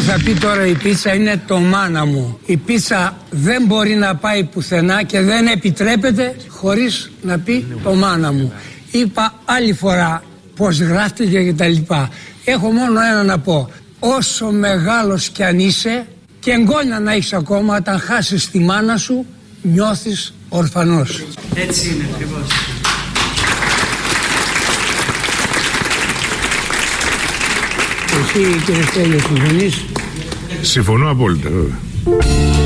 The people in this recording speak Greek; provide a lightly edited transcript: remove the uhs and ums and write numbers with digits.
θα πει τώρα η πίτσα είναι το μάνα μου. Η πίτσα δεν μπορεί να πάει πουθενά και δεν επιτρέπεται χωρίς να πει το μάνα μου. Είπα άλλη φορά πως γράφτηκε και τα λοιπά. Έχω μόνο ένα να πω. Όσο μεγάλος κι αν είσαι και εγγόνια να έχεις ακόμα, όταν χάσεις τη μάνα σου νιώθεις ορφανός. Έτσι είναι ακριβώς. Εσύ κύριε Στέλιο συμφωνείς? Συμφωνώ απόλυτα βέβαια.